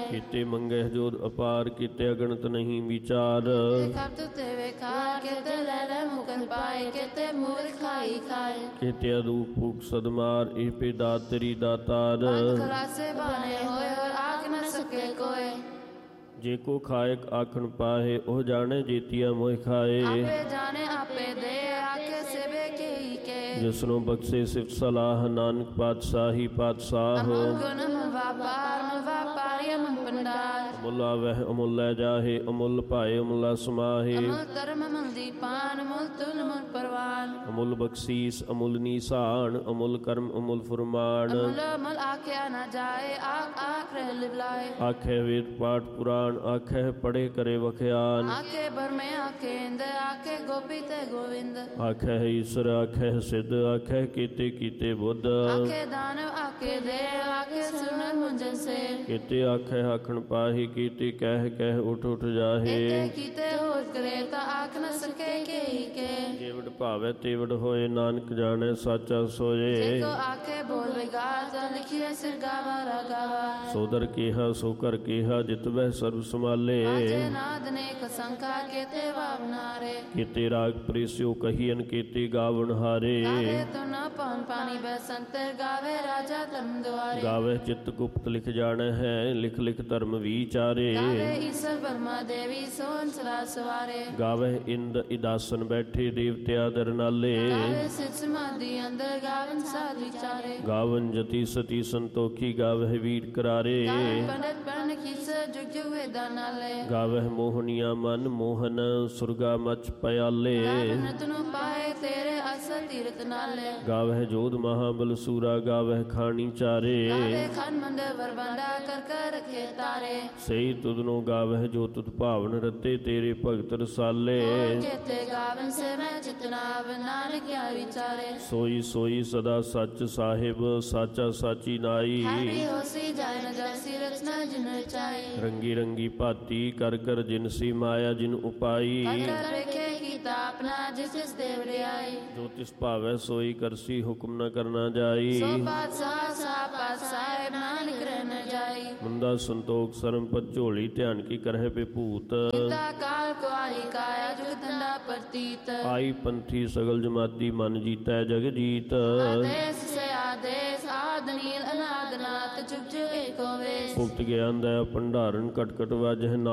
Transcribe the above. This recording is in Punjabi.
ਕੀਤੇ ਮੰਗਹਿ ਜੋਦ ਅਪਾਰ, ਕੀਤੇ ਅਗਣਤ ਨਹੀਂ ਵਿਚਾਰ। ਕੀਤੇ ਅਦੂਪ ਭੂਖ ਸਦਮਾਰ, ਇਹ ਪੇ ਦਾਤ ਤੇਰੀ ਦਾਤਾਰ। ਜੇ ਕੋ ਖਾਇਕ ਆਖਣ ਪਾਹੇ, ਉਹ ਜਾਣੇ ਜੀਤੀਆ ਮੋਹਿ ਖਾਏ। ਜਿਸਨੂੰ ਬਖਸ਼ੇ ਸਿਫਤ ਸਲਾਹ, ਨਾਨਕ ਪਾਤਸ਼ਾਹੀ ਪਾਤਸ਼ਾਹ। ਅਮੁੱਲ ਆਵਹਿ ਅਮੁੱਲ ਲੈ ਜਾਹੇ, ਅਮੁੱਲ ਭਾਏ ਅਮੁੱਲਾ ਸਮਾਹੇ। ਅਮੁੱਲ ਬਖਸ਼ੀਸ ਅਮੁੱਲ ਨੀਸਾਨ, ਅਮੁੱਲ ਕਰਮ ਅਮੁੱਲ ਫੁਰਮਾਨ। ਆਖੇ ਵੇਦ ਪਾਠ ਪੁਰਾਣ, ਆਖੇ ਪੜੇ ਕਰੇ ਵਖਿਆਨ। ਆਖੇ ਈਸ਼ਰ ਆਖੇ ਸਿੱਧ, ਆਖੇ ਕੀਤੇ ਕੀਤੇ ਬੁੱਧ। ਕੀਤੇ ਆਖੇ ਆਖਣ ਪਾਹੀ, ਕੀਤੇ ਕਹਿ ਕਹਿ ਉਠ ਉਠ ਜਾਹੇ। ਜੇਵੜ ਭਾਵੇ ਤੇਵੜ ਹੋਏ, ਨਾਨਕ ਜਾਣੇ ਸਾਚਾ ਸੋਏ। ਸੋਦਰ ਕੀਹਾ ਸੋ ਕਰ ਕੀਹਾ, ਜਿਤ ਬਹਿ ਸਰਬ ਸੰਭਾਲੇ। ਕੀਤੇ ਰਾਗ ਪ੍ਰੀਸਿਓ ਕਹੀਨ, ਕੀਤੇ ਗਾਵਣ ਹਾਰੇ। ਗਾਵੇ ਚਿਤ ਗੁਪਤ ਲਿਖ ਜਾਣੈ ਹੈ, ਲਿਖ ਲਿਖ ਧਰਮ ਵਿਚਾਰੇ। ਗਾਵੇ ਇੰਦ ਇਦਾਸਨ ਬੈਠੇ, ਦੇਵਤਿਆ ਦਰ ਨਾਲੇ। ਗਾਵਨ ਜਤੀ ਸਤੀ ਸੰਤੋਖੀ, ਗਾਵੇ ਵੀਰ ਕਰਾਰੇ। ਗਾਵੇ ਮੋਹਨੀਆ ਮਨ ਮੋਹਨ, ਸੁਰਗਾ ਮਚ ਪਿਆਲੇ। ਗਾਵੇ ਜੋਧ ਮਹਾਬਲ ਸੂਰਾ, ਗਾਵੇ ਖਾਣੀ ਚਾਰੇ। ਸਹੀ ਤੁਧਨੋ ਗਾਵੇ ਜੋ ਤੁਧ ਭਾਵਨ ਰਤੇ, ਤੇਰੇ ਭਗਤ ਰਸਾਲੇ। ਸੋਈ ਸੋਈ ਸਦਾ ਸੱਚ ਸਾਹਿਬ, ਸਾਚਾ ਸਾਚੀ ਨਾਈ। ਰੰਗੀ ਰੰਗੀ ਭਾਤੀ ਕਰ ਕਰ ਜਿਨਸੀ, ਮਾਇਆ ਜਿਨ ਉਪਾਈ। ਜੋ ਤਿਸ ਭਾਵੈ ਸੋਈ ਕਰਸੀ, ਹੁਕਮ ਨ ਕਰਨਾ ਜਾਈ। ਮੁੰਦਾ ਸੰਤੋਖ ਸਰਮ ਪਤ ਝੋਲੀ, ਧਿਆਨ ਕੀ ਕਰਹਿ ਬੇਭੂਤ। ਆਈ ਪੰਥੀ ਸਗਲ ਜਮਾਤੀ, ਮਨ ਜੀਤੈ ਜਗ ਜੀਤ। ਭੁਗਤ ਗਿਆਨ ਦਾ ਭੰਡਾਰਨ, ਕਟ ਕਟ ਵਾਜਹਿ